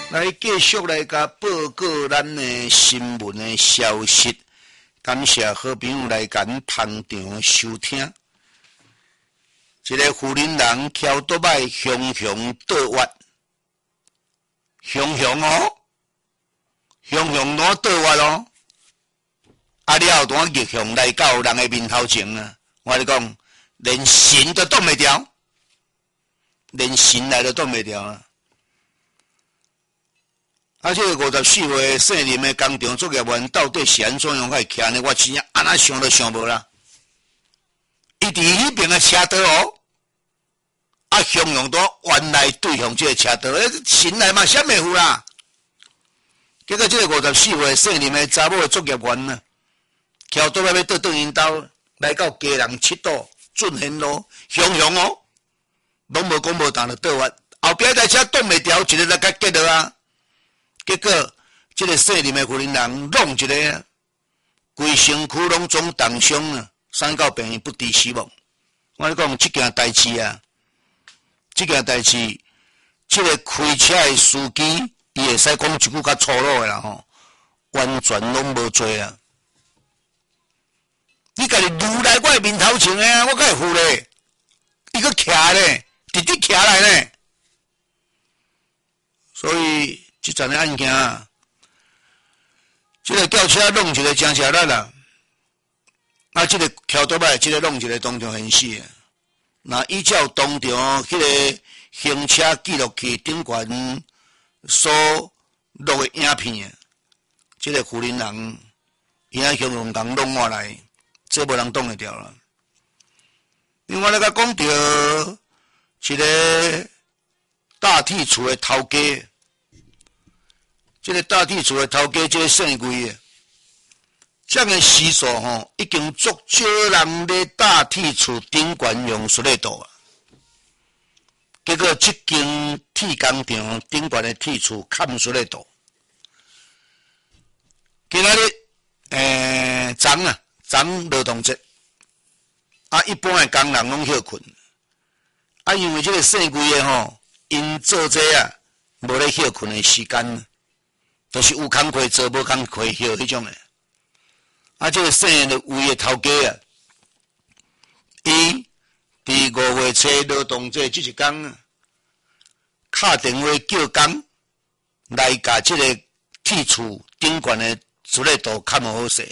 来继续来甲报告咱的新闻的消息，感谢好朋友来甲捧场收听。一个富人人翘倒摆雄雄倒挖，雄雄哦，雄雄哪倒挖哦？啊了后当逆向来到人的面头前啊！我跟你讲，连神都挡袂掉，连神来都挡袂掉啊！啊！这个54岁姓林的工厂作业员到底是安怎样会徛呢？我真正安那想都想无啦。伊伫迄边的车道哦，啊，向阳都原来对向这个车道，神来嘛闪袂赴啦。结果这个54岁姓林的查某作业员呢，翘倒来要倒因兜，来到家人七道俊贤路，向阳哦，拢无讲无当就倒啊，后壁台车挡袂掉，一个来甲结落啊。结果，这个姓林的富人人弄一个，规身躯拢总重伤啊，3到病院不治死亡。我跟你讲，这件代志啊，这个开车的司机，伊会使讲一句较粗鲁的啦吼，完全拢无做啊。你家己撸来我的面头前的啊，我甲会负咧，伊个徛咧，直直徛来咧，所以。这桩的案件啊，这个轿车弄一个真车力啦，啊，这个桥倒摆，这个弄一个当场现死。那依照当场迄个行车记录器顶悬所录的影片，这个富人人伊啊形容讲弄下来，这无人挡得掉啦。另外来甲讲到一个大铁厝的头家。这个大地厝的头家，这个姓贵的，这样的时数吼，已经足少人咧大地厝顶悬用塑料刀啊。结果这间铁工厂顶悬的铁厝砍塑料刀。今仔日昨劳动节，啊，一般的工人拢休困，啊，因为这个姓贵的吼，因做这啊，无咧休困的时间。都是有工课做，无工课休迄种诶。啊，这个姓的位的头家啊，伊伫5月初劳动节这一天啊，敲电话叫工来甲这个铁厝顶悬的塑料刀砍好势。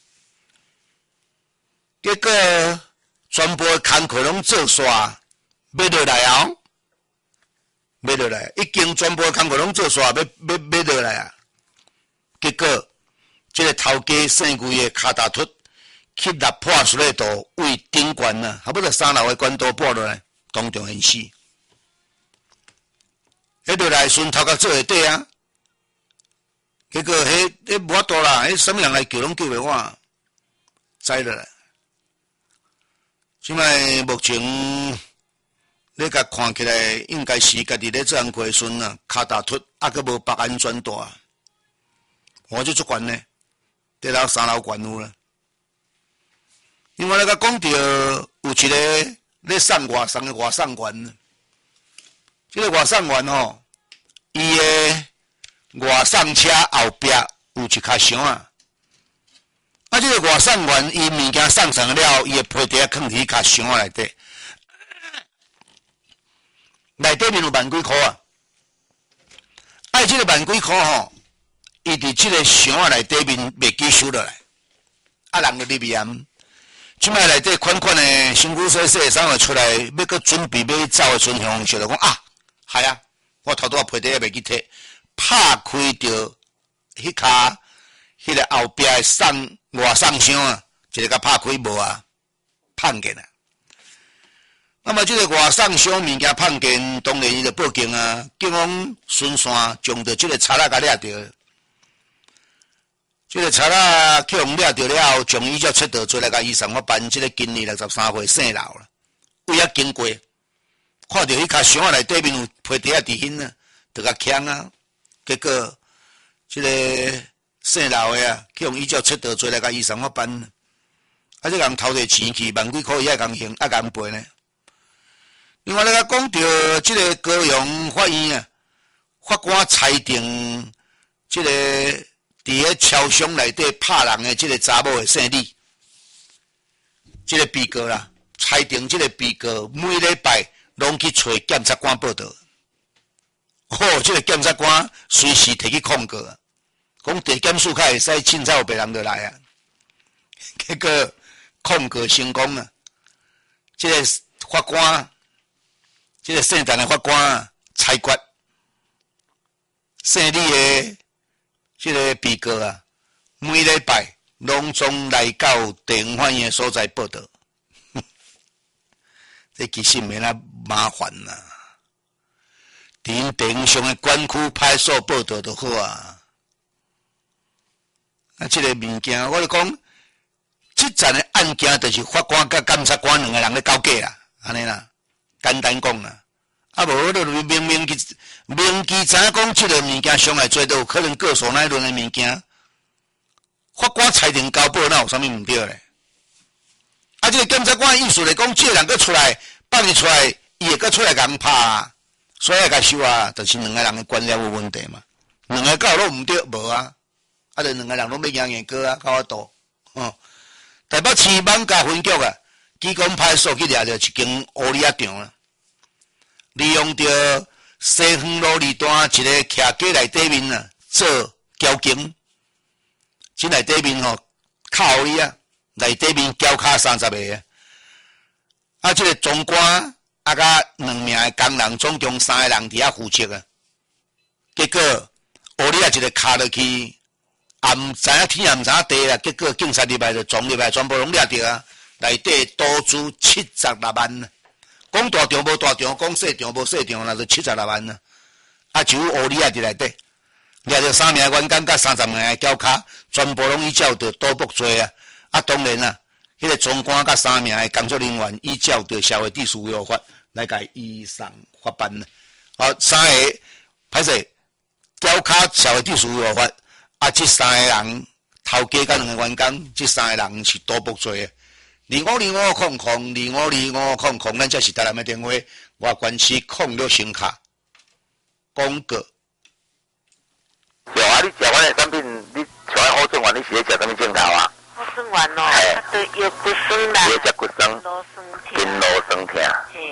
结果全部的工课拢做煞，要落来后，要落来，已经全部的工课拢做煞，要落来啊！结果，这个头家姓贵的卡大突去拿破塑料刀为顶悬啊，差不多3楼的管道拨落来，当场现死。迄落来顺头壳做下底啊，结果迄无法度啦，迄什么人来救拢救袂我，栽落来。即摆目前你甲看起来应该是家己咧做工课顺啊，卡大突啊，佮无绑安全带。我就足悬呢，伫楼3楼悬有啦。另外来甲讲到有一个咧送外送的外送员，这个外送员吼，伊的外送车后壁有一卡箱啊。啊，这个外送员伊物件送上了，伊的皮袋放伫卡箱内底，内底面有万几箍啊。啊，这个万几箍吼。伊伫即个箱内底面袂记收落来，啊人就入面，即摆内底款款的身躯洗洗衫会出来，要搁准备要走的阵，向想着讲啊，系啊，我头拄仔皮袋也袂记摕，拍开着迄卡迄个后壁的外送箱啊，一个甲拍开无啊，碰见啊。那么这个外送箱物件碰见，当然伊就报警啊，警方巡线将着这个贼仔甲掠着。这个贼仔去互掠着了后，将伊照切刀做来甲医生法办。这个今年63岁姓刘啦，为遐经过，看到迄卡箱内底面有皮袋伫迄啊，就甲抢啊。结果这个姓刘的啊，去互伊照切刀做来甲医生法办。啊，这人偷摕钱去万几块，伊还共刑，还共赔呢。另外，咱讲到这个高雄法院啊， 法官裁定这个伫咧超商内底拍人的这个查某的姓李，这个被告啦，裁定这个被告每礼拜拢去找检察官报道。这个检察官随时提去控告，讲地检署较会使凊彩有别人就来啊。结果控告成功啊！这个法官，这个姓陈的法官裁决，姓李的这个被告啊，每礼拜拢总来到地方法院所在报道。这其实没那麻烦啦。伫地方上的管区派出所报道就好啊。这个物件，我就讲，这阵的案件就是法官甲检察官两个人咧交价啦，安尼啦，简单讲啦。啊无，你明记知影讲这个物件上来做都有可能告诉那一轮的物件，法官裁定交保，那有啥物毋对咧？啊，这个检察官意思来讲，这个人佫出来放伊出来，伊会佫出来甲人拍啊。所以甲收啊，就是两个人的观念有问题嘛。两个搞拢毋对，无啊，就两个人拢要赢赢过啊，较多。台北市艋舺分局啊，基隆派出所去抓着一间乌里仔场啊，利用着西园路二段一个徛街内底面啊，做交警。这内底面靠乌里啊，内底面交卡30个啊，这个总官。啊，甲两名的工人，总共3个人伫遐负责啊。结果，乌里啊一个卡落去，也毋知影天也毋知影地啦。结果警察入来就撞入来，全部拢掠着啊。内底赌注76万啊。讲大场无大场，讲细场无细场，那就76万啊。啊，就乌里啊伫内底掠着3名员工甲30名的交卡，全部拢依照着赌博罪啊。啊，当然啦。迄个总官甲3名的工作人员依照着社会秩序维护法来甲移送法办呢。3个歹势调卡社会秩序维护法，啊，这3个人头家甲2个员工，这3个人是赌博罪的。252500252500，咱这是台南的电话，外关市06声卡广告。 有啊，你食阮的产品，你像好正丸，你是咧食什么镜头啊？ 好酸丸哦，啊，对腰骨酸啦， 腰脊骨酸，筋络酸痛，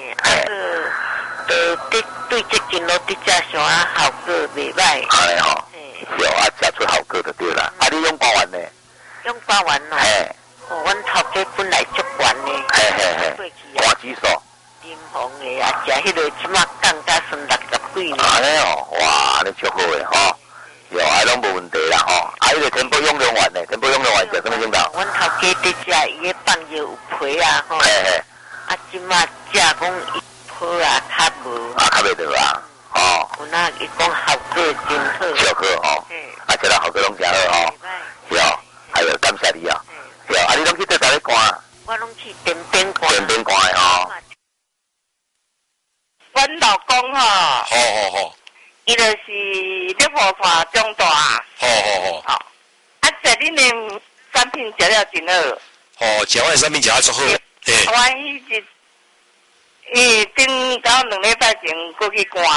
对这筋络的这上啊效果袂歹。 安尼吼，有啊，食出效果就对啦。啊，你用瓜丸呢？ 用瓜丸哦，阮头家本来足丸呢， 瓜子素， 金红的啊，食迄个即马降到剩60几呢。 安尼哦，哇，你足好诶吼。有啊，拢无问题啦吼。啊，迄个天波用用丸呢？天波用用丸食什么镜头？ 阮头家伫食伊个放药有皮啊吼。啊，即马食讲伊皮啊较无。 啊，较袂得啊。哦。 有那伊讲效果真好。 效果吼。啊，食了效果拢真好吼。有，还有感谢你啊。有，啊，你拢去做啥咧看？ 我拢去电边看。 电边看的吼。 阮老公吼。 好。 伊就是咧无看中大。 好。 啊，食恁的产品食了真好。 食阮的产品食啊足好。 我顶到2礼拜前过去看。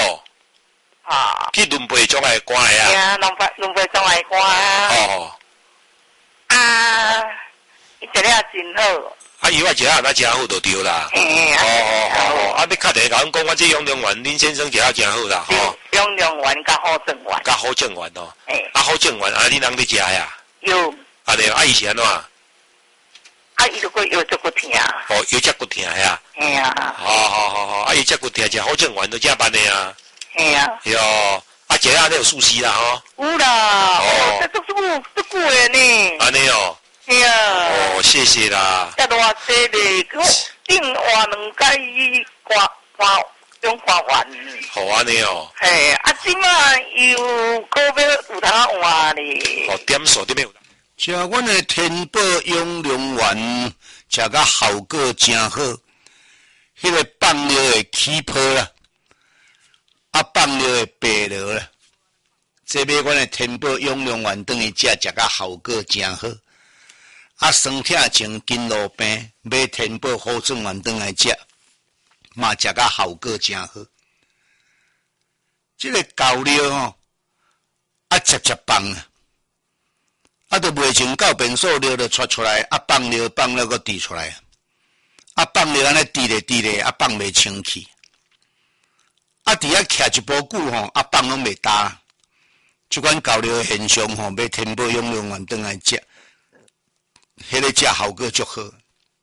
去轮培种来看的啊。 轮培种来看啊。啊，伊食了真好。 啊，伊我食啊，那真好就对啦。啊，你确定甲阮讲，我这用用丸，恁先生食啊真好啦。 用用丸甲好正丸。 甲好正丸哦。啊，好正丸，啊，恁人咧食呀？ 有。 啊对，啊伊是安怎？ 啊，伊如果腰足骨疼。 腰脊骨疼呀。 嘿啊。 好。啊，腰脊骨疼食好正丸都正办的啊。 嘿啊。 哟，啊，食啊，你有熟悉啦吼。 有啦。这足久的呢。 安尼哦。 嘿啊。 谢谢啦。 这偌济咧，顶换2摆伊用花丸。 好安尼哦。 嘿，啊，即马又搁要有通换咧。 点数点有。 食阮的天宝养龙丸，食甲效果真好。迄个放尿的起泡啦，啊放尿的白落啦，这买阮的天宝养龙丸等于食甲效果真好。啊，酸痛前筋络病，买天宝好正丸等来食，嘛食甲效果真好。 这个狗料吼，直放啊，都未从到便所料就出来，放料个滴出来，放料安尼滴咧，放袂清气，伫遐徛一波久吼，放拢袂焦。即款狗料的现象吼，要天保养养员转来食，迄个食效果足好。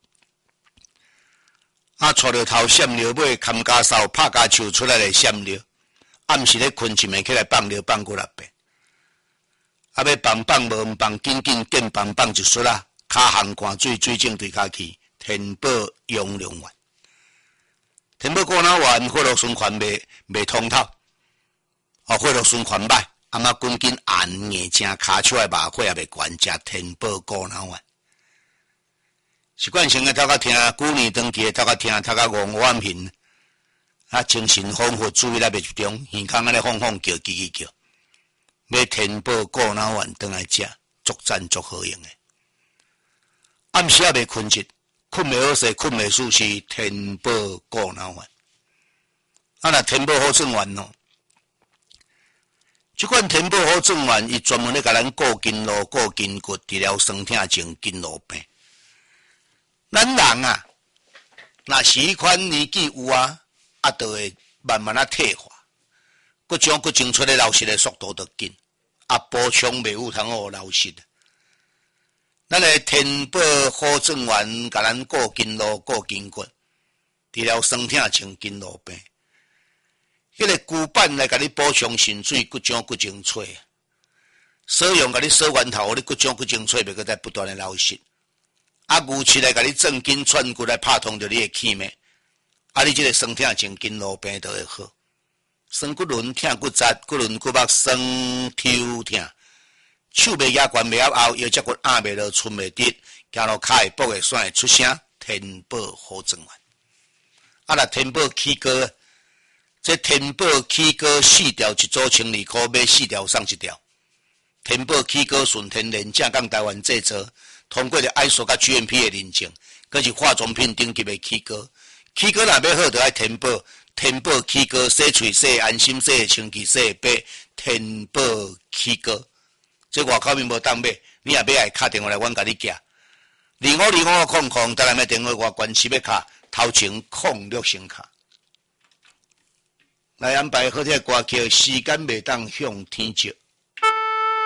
带着头闪料尾，砍家扫拍家树出来的闪料，暗时咧困一暝起来放料放过6遍。要放无放，紧见放一撮啦，骹项汗水正对骹去，天保养养员。天保股脑丸血液循环袂通透，血液循环歹。滚紧按硬正骹手的麻火也袂悬，食天保股脑丸。习惯性的头壳听，旧年长期的头壳听，头壳戆眼频，精神丰富，注意力袂集中，耳孔安尼晃叫，叽叫。要天保股脑丸转来食，足赞足好用的。暗时也袂困日，困袂好势，困袂舒适，天保股脑丸。若天保好转丸哦。这款天保好转丸，伊专门咧甲咱固筋络、固筋骨，治疗酸痛症、筋络病。咱人啊，若是迄款年纪有就会慢慢退化，各种精出的流失的速度就紧，补充袂有通好流失。咱的天保好转丸，甲咱固筋络、固筋骨，治疗酸痛症、筋络病。迄个骨板来甲你补充肾水，骨种精粹。使用甲你锁源头，你骨种精粹袂搁再不断的流失。牛翅来甲你正筋串骨来拍通着你的气脉，你这个酸痛症、筋络病都会好。酸骨轮痛、骨折、骨轮骨膜酸、抽痛，手袂压悬袂压后，腰脊骨压袂落，寸袂直，行路骹会跛会酸会出声，天保好转丸。若天保起膏。这天保起膏4条一组1,200块，买4条送1条。天保起膏纯天然，正港台湾制作，通过了 ISO 甲 GMP 的认证，佫是化妆品顶级的起膏。起膏若要好，就爱天保。天保起膏，洗喙洗安心，洗清气，洗白。天保起膏，这外口面无当买，你若要爱打电话来，阮甲你寄。252500，再来买电话我关系要卡，头前06先卡。来安排好这歌曲，时间袂当向天照。